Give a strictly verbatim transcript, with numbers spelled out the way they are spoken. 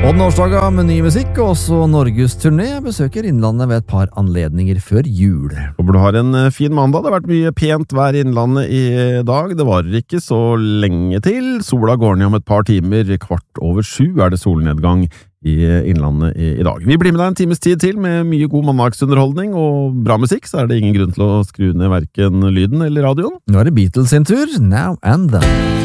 Årsdager med ny musikk, og også Norges turné besøker Innlandet ved et par anledninger før jul. Håper du har en fin mandag. Det har vært mye pent vær i Innlandet i dag. Det varer ikke så lenge til. Sola går ned om et par timer. Kvart over sju er det solnedgang i Innlandet i, i dag. Vi blir med deg en times tid til med mye god mandagsunderholdning og bra musikk, så er det ingen grunn til å skru ned hverken lyden eller radioen. Nå er det Beatles sin tur, Now and Then.